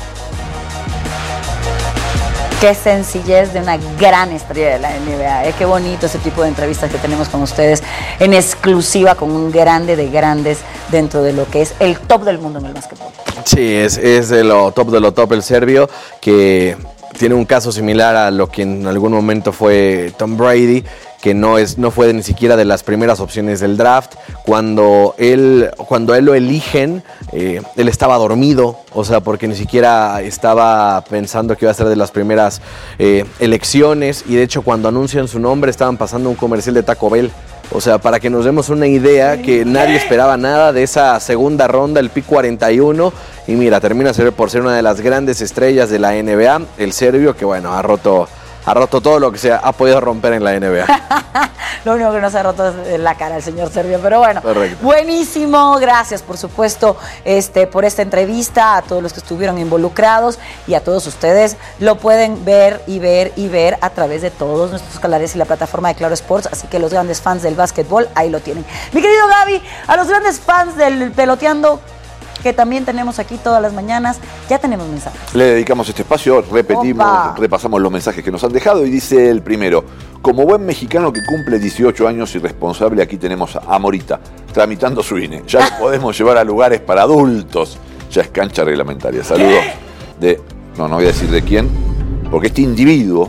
Qué sencillez de una gran estrella de la N B A. ¿eh? Qué bonito ese tipo de entrevistas que tenemos con ustedes en exclusiva con un grande de grandes dentro de lo que es el top del mundo en el básquetbol. Sí, es, es de lo top de lo top el serbio, que tiene un caso similar a lo que en algún momento fue Tom Brady, que no es no fue ni siquiera de las primeras opciones del draft. Cuando él cuando él lo eligen, eh, él estaba dormido, o sea, porque ni siquiera estaba pensando que iba a ser de las primeras eh, elecciones, y de hecho cuando anuncian su nombre estaban pasando un comercial de Taco Bell. O sea, para que nos demos una idea, que nadie esperaba nada de esa segunda ronda, el pick cuarenta y uno, y mira, termina por ser una de las grandes estrellas de la N B A, el serbio, que bueno, ha roto... Ha roto todo lo que se ha podido romper en la N B A. Lo único que no se ha roto es la cara el señor serbio, pero bueno. Correcto. Buenísimo, gracias por supuesto este, por esta entrevista, a todos los que estuvieron involucrados y a todos ustedes. Lo pueden ver y ver y ver a través de todos nuestros canales y la plataforma de Claro Sports, así que los grandes fans del básquetbol, ahí lo tienen. Mi querido Gaby, a los grandes fans del Peloteando, que también tenemos aquí todas las mañanas, ya tenemos mensajes. Le dedicamos este espacio, repetimos, Opa. repasamos los mensajes que nos han dejado y dice el primero: como buen mexicano que cumple dieciocho años y responsable, aquí tenemos a Morita, tramitando su I N E. Ya lo podemos llevar a lugares para adultos. Ya es cancha reglamentaria. Saludos de... No, no voy a decir de quién, porque este individuo,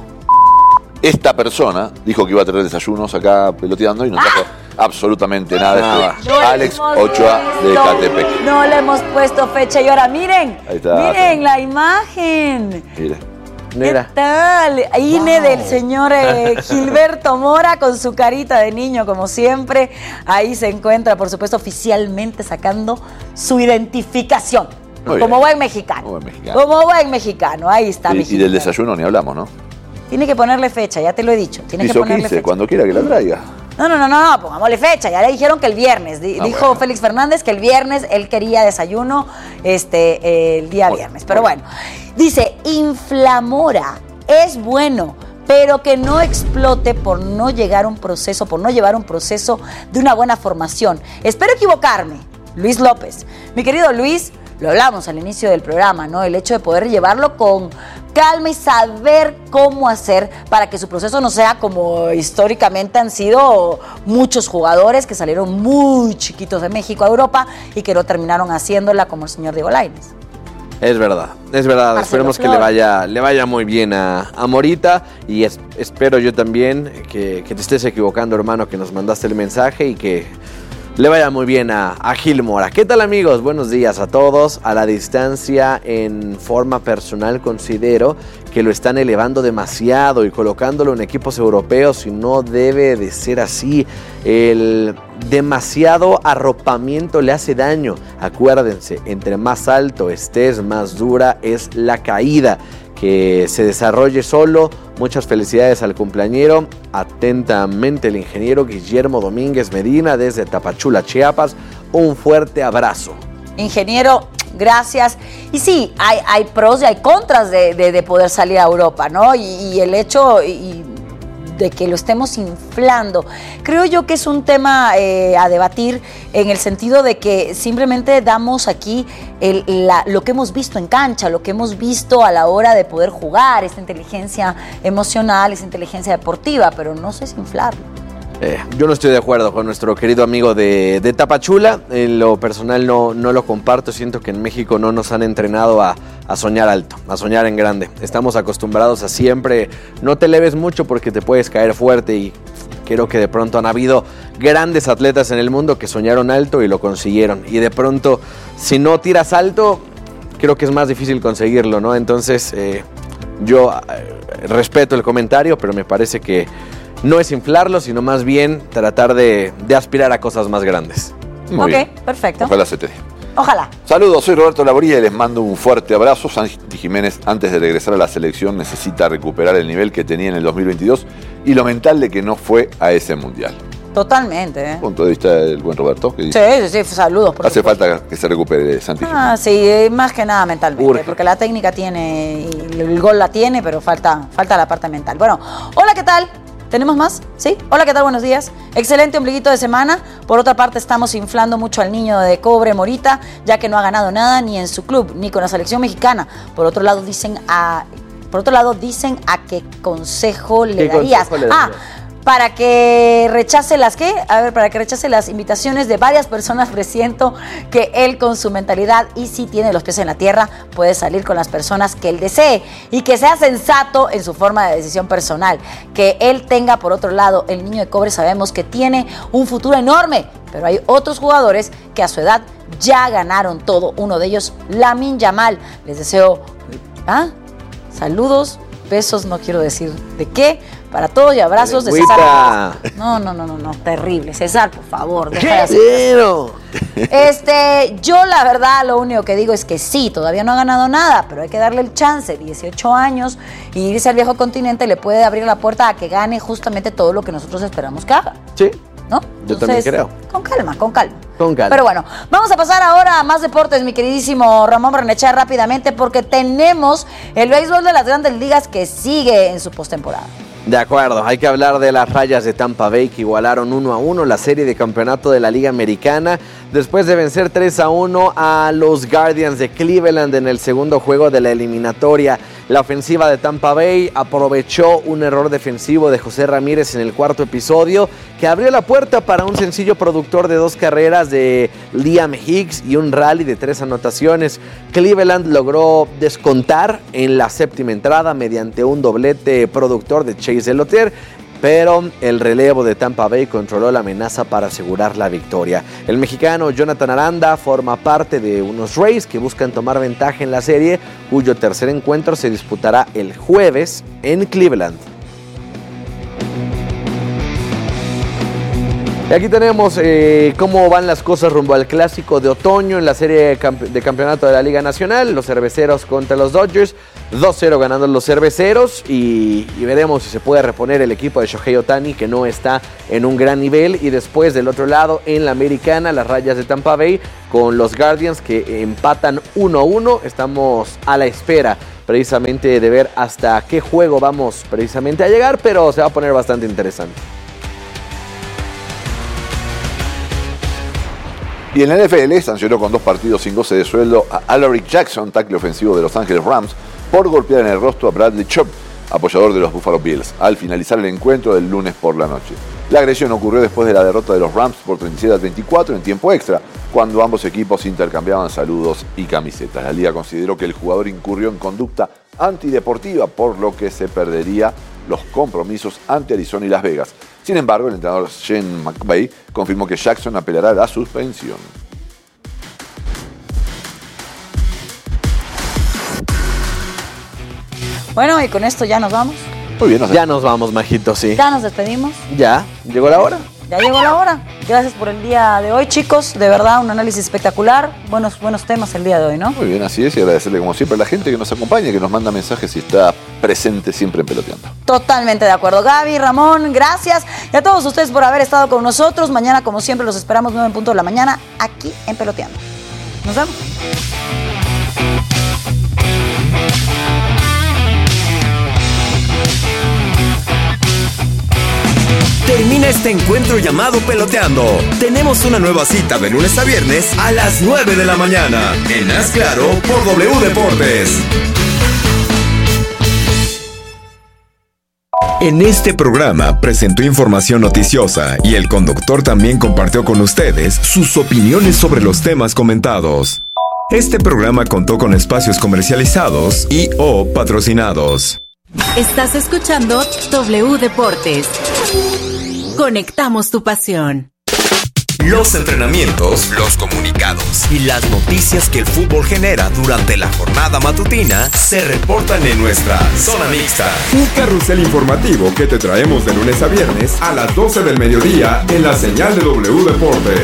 esta persona, dijo que iba a traer desayunos acá peloteando y no trajo absolutamente nada. Este No Alex hemos Ochoa de puesto- Catepec. No le hemos puesto fecha y ahora miren, Ahí está. miren la imagen. Mire. ¿Qué tal? I N E del señor eh, Gilberto Mora con su carita de niño como siempre. Ahí se encuentra, por supuesto, oficialmente sacando su identificación. Muy Como bien. buen mexicano. Como buen mexicano. Como buen mexicano. Ahí está. mi Y, y del Gilberto. desayuno ni hablamos, ¿no? Tiene que ponerle fecha, ya te lo he dicho. Tiene que Piso ponerle quince, fecha. cuando quiera que la traiga. No, no, no, no, no, pongámosle fecha. Ya le dijeron que el viernes. Di- Ah, dijo bueno. Félix Fernández que el viernes él quería desayuno este, eh, el día viernes. Pero bueno, dice, inflamora, es bueno, pero que no explote por no llegar a un proceso, por no llevar un proceso de una buena formación. Espero equivocarme. Luis López. Mi querido Luis, lo hablamos al inicio del programa, ¿no? El hecho de poder llevarlo con calma y saber cómo hacer para que su proceso no sea como históricamente han sido muchos jugadores que salieron muy chiquitos de México a Europa y que no terminaron haciéndola como el señor Diego Lainez. Es verdad, es verdad. Marcelo Esperemos que Flores. le vaya, le vaya muy bien a, a Morita. Y es- espero yo también que, que te estés equivocando, hermano, que nos mandaste el mensaje y que le vaya muy bien a, a Gil Mora. ¿Qué tal, amigos? Buenos días a todos. A la distancia, en forma personal, considero que lo están elevando demasiado y colocándolo en equipos europeos y no debe de ser así. El demasiado arropamiento le hace daño. Acuérdense, entre más alto estés, más dura es la caída. Que se desarrolle solo. Muchas felicidades al cumpleañero. Atentamente el ingeniero Guillermo Domínguez Medina desde Tapachula, Chiapas. Un fuerte abrazo. Ingeniero, gracias. Y sí, hay, hay pros y hay contras de, de- de poder salir a Europa, ¿no? Y, y el hecho y- de que lo estemos inflando, creo yo que es un tema eh, a debatir en el sentido de que simplemente damos aquí el- la- lo que hemos visto en cancha, lo que hemos visto a la hora de poder jugar, esta inteligencia emocional, esta inteligencia deportiva, pero no sé si inflarlo. Eh, yo no estoy de acuerdo con nuestro querido amigo de, de Tapachula. En lo personal no, no lo comparto. Siento que en México no nos han entrenado a, a soñar alto, a soñar en grande. Estamos acostumbrados a siempre, no te eleves mucho porque te puedes caer fuerte, y creo que de pronto han habido grandes atletas en el mundo que soñaron alto y lo consiguieron. Y de pronto, si no tiras alto, creo que es más difícil conseguirlo, ¿no? Entonces, eh, yo eh, respeto el comentario, pero me parece que no es inflarlo, sino más bien tratar de, de aspirar a cosas más grandes. Muy ok, bien. perfecto. Ojalá se te dé. Ojalá. Saludos, soy Roberto Laboría y les mando un fuerte abrazo. Santi Jiménez, antes de regresar a la selección, necesita recuperar el nivel que tenía en el dos mil veintidós y lo mental de que no fue a ese mundial. Totalmente, ¿eh? Punto de vista del buen Roberto. Que dice, Sí, sí, sí, saludos. Por hace supuesto. falta que se recupere Santi Jiménez. Ah, sí, más que nada mentalmente, Urge. porque la técnica tiene, y el gol la tiene, pero falta, falta la parte mental. Bueno, hola, ¿qué tal? ¿Tenemos más? ¿Sí? Hola, ¿qué tal? Buenos días. Excelente ombliguito de semana. Por otra parte, estamos inflando mucho al niño de cobre Morita, ya que no ha ganado nada ni en su club, ni con la selección mexicana. Por otro lado, dicen a... Por otro lado, dicen a qué consejo le ¿Qué darías. consejo le Ah, darías? para que rechace las ¿qué? A ver, para que rechace las invitaciones de varias personas, presiento que él con su mentalidad y si tiene los pies en la tierra puede salir con las personas que él desee y que sea sensato en su forma de decisión personal. Que él tenga, por otro lado, el niño de cobre sabemos que tiene un futuro enorme, pero hay otros jugadores que a su edad ya ganaron todo. Uno de ellos, Lamine Yamal. Les deseo ¿ah? saludos, besos, no quiero decir de qué, para todos y abrazos de César. No, no, no, no, no, terrible. César, por favor, deja de hacer eso. Este, yo la verdad lo único que digo es que sí, todavía no ha ganado nada, pero hay que darle el chance, dieciocho años, y irse al viejo continente le puede abrir la puerta a que gane justamente todo lo que nosotros esperamos que haga. Sí. ¿No? Yo también creo. Con calma, con calma. Con calma. Pero bueno, vamos a pasar ahora a más deportes, mi queridísimo Ramón Barnechea, rápidamente, porque tenemos el béisbol de las grandes ligas que sigue en su postemporada. De acuerdo, hay que hablar de las Rayas de Tampa Bay que igualaron uno a uno la serie de campeonato de la Liga Americana después de vencer tres a uno a los Guardians de Cleveland en el segundo juego de la eliminatoria. La ofensiva de Tampa Bay aprovechó un error defensivo de José Ramírez en el cuarto episodio que abrió la puerta para un sencillo productor de dos carreras de Liam Hicks y un rally de tres anotaciones. Cleveland logró descontar en la séptima entrada mediante un doblete productor de Chase Delotter, pero el relevo de Tampa Bay controló la amenaza para asegurar la victoria. El mexicano Jonathan Aranda forma parte de unos Rays que buscan tomar ventaja en la serie, cuyo tercer encuentro se disputará el jueves en Cleveland. Y aquí tenemos eh, cómo van las cosas rumbo al clásico de otoño en la serie de, campe- de campeonato de la Liga Nacional. Los cerveceros contra los Dodgers, dos cero ganando los cerveceros y, y veremos si se puede reponer el equipo de Shohei Ohtani, que no está en un gran nivel. Y después del otro lado, en la americana, las Rayas de Tampa Bay con los Guardians que empatan uno a uno. Estamos a la espera precisamente de ver hasta qué juego vamos precisamente a llegar, pero se va a poner bastante interesante. Y en la N F L sancionó con dos partidos sin goce de sueldo a Alaric Jackson, tackle ofensivo de Los Ángeles Rams, por golpear en el rostro a Bradley Chubb, apoyador de los Buffalo Bills, al finalizar el encuentro del lunes por la noche. La agresión ocurrió después de la derrota de los Rams por treinta y siete a veinticuatro en tiempo extra, cuando ambos equipos intercambiaban saludos y camisetas. La liga consideró que el jugador incurrió en conducta antideportiva, por lo que se perdería los compromisos ante Arizona y Las Vegas. Sin embargo, el entrenador Shane McVay confirmó que Jackson apelará a la suspensión. Bueno, y con esto ya nos vamos. Muy bien, ya nos vamos, Majito, sí. Ya nos despedimos. Ya, llegó la hora. Ya llegó la hora. Gracias por el día de hoy, chicos. De verdad, un análisis espectacular. Buenos, buenos temas el día de hoy, ¿no? Muy bien, así es. Y agradecerle, como siempre, a la gente que nos acompaña, que nos manda mensajes y está presente siempre en Peloteando. Totalmente de acuerdo. Gaby, Ramón, gracias. Y a todos ustedes por haber estado con nosotros. Mañana, como siempre, los esperamos nueve en punto de la mañana aquí en Peloteando. Nos vemos. Termina este encuentro llamado Peloteando. Tenemos una nueva cita de lunes a viernes a las nueve de la mañana en Haz Claro por W Deportes. En este programa presentó información noticiosa y el conductor también compartió con ustedes sus opiniones sobre los temas comentados. Este programa contó con espacios comercializados y o patrocinados. Estás escuchando W Deportes. Conectamos tu pasión. Los entrenamientos, los comunicados y las noticias que el fútbol genera durante la jornada matutina se reportan en nuestra Zona Mixta. Un carrusel informativo que te traemos de lunes a viernes a las doce del mediodía en la señal de W Deportes.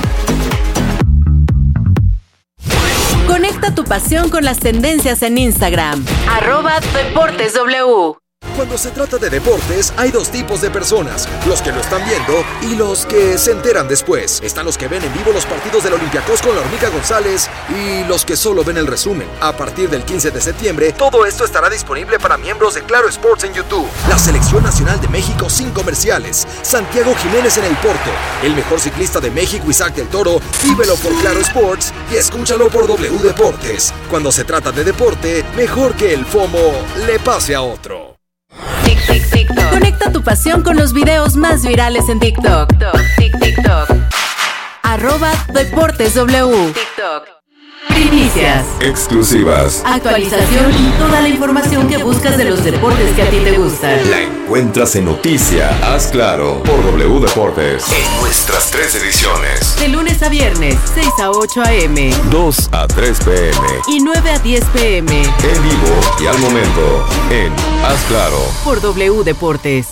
Conecta tu pasión con las tendencias en Instagram. Arroba Deportes W. Cuando se trata de deportes, hay dos tipos de personas, los que lo están viendo y los que se enteran después. Están los que ven en vivo los partidos del Olympiacos con la Hormiga González y los que solo ven el resumen. A partir del quince de septiembre, todo esto estará disponible para miembros de Claro Sports en YouTube. La Selección Nacional de México sin comerciales, Santiago Jiménez en el Porto, el mejor ciclista de México Isaac del Toro, vívelo por Claro Sports y escúchalo por W Deportes. Cuando se trata de deporte, mejor que el FOMO le pase a otro. Conecta tu pasión con los videos más virales en TikTok. TikTok. Arroba Deportes W. TikTok. Primicias. Exclusivas. Actualización y toda la información que buscas de los deportes que a ti te gustan. La encuentras en Noticia Haz Claro por W Deportes. En nuestras tres ediciones. De lunes a viernes, seis a ocho a eme. dos a tres pe eme. Y nueve a diez pe eme. En vivo y al momento en Haz Claro por W Deportes.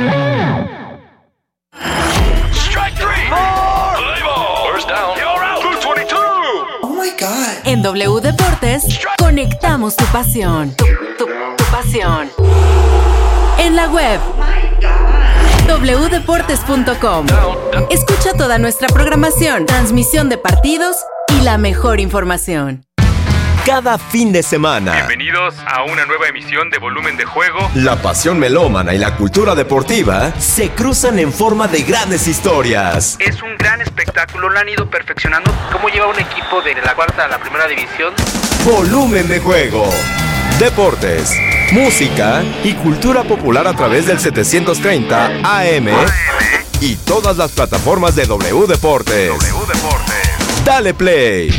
En W Deportes, conectamos tu pasión. Tu, tu, tu pasión. En la web, w deportes punto com. Escucha toda nuestra programación, transmisión de partidos y la mejor información. Cada fin de semana. Bienvenidos a una nueva emisión de Volumen de Juego. La pasión melómana y la cultura deportiva se cruzan en forma de grandes historias. Es un gran espectáculo, lo han ido perfeccionando. ¿Cómo lleva un equipo de la cuarta a la primera división? Volumen de Juego. deportes, música y cultura popular a través del setecientos treinta A M y todas las plataformas de W Deportes. W Deportes. Dale play.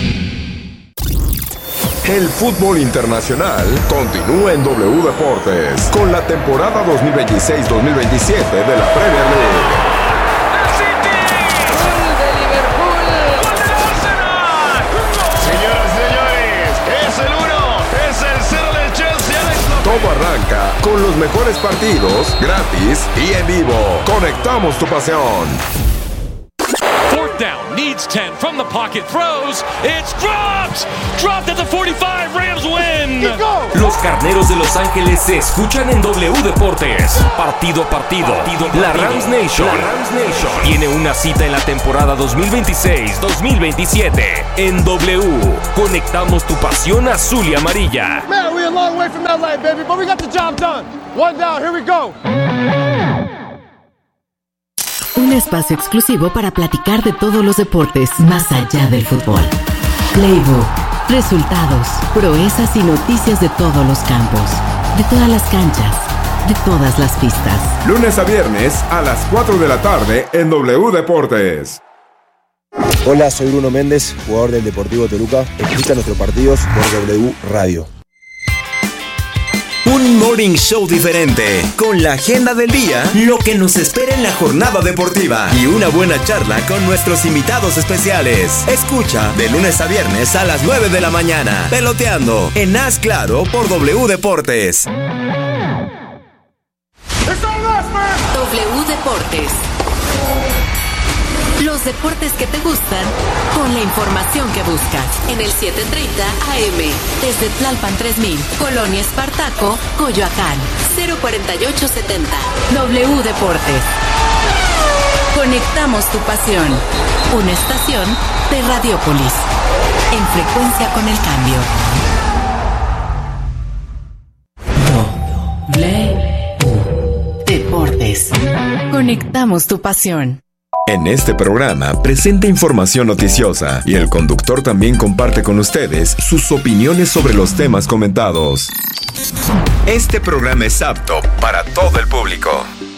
El fútbol internacional continúa en W Deportes con la temporada dos mil veintiséis dos mil veintisiete de la Premier League. Todo arranca con los mejores partidos, gratis y en vivo. Conectamos tu pasión. Fourth down, needs ten from the pocket, throws, it's dropped! Dropped at the forty-five, Rams win! Los Carneros de Los Ángeles se escuchan en W Deportes. Partido a partido, partido, partido. La Rams Nation, la Rams Nation tiene una cita en la temporada dos mil veintiséis dos mil veintisiete. En W, conectamos tu pasión azul y amarilla. Man, we're a long way from L A, baby, but we got the job done. One down, here we go. Un espacio exclusivo para platicar de todos los deportes más allá del fútbol. Playbook, resultados, proezas y noticias de todos los campos, de todas las canchas, de todas las pistas. Lunes a viernes a las cuatro de la tarde en W Deportes. Hola, soy Bruno Méndez, jugador del Deportivo Toluca. Escucha nuestros partidos por W Radio. Un morning show diferente, con la agenda del día, lo que nos espera en la jornada deportiva y una buena charla con nuestros invitados especiales. Escucha de lunes a viernes a las nueve de la mañana, Peloteando, en Haz Claro por W Deportes. W Deportes. Los deportes que te gustan, con la información que buscas. En el setecientos treinta A M, desde Tlalpan tres mil, Colonia Espartaco, Coyoacán, cero cuarenta y ocho setenta. W Deportes. Conectamos tu pasión. Una estación de Radiopolis. En frecuencia con el cambio. W Deportes. Conectamos tu pasión. En este programa presenta información noticiosa y el conductor también comparte con ustedes sus opiniones sobre los temas comentados. Este programa es apto para todo el público.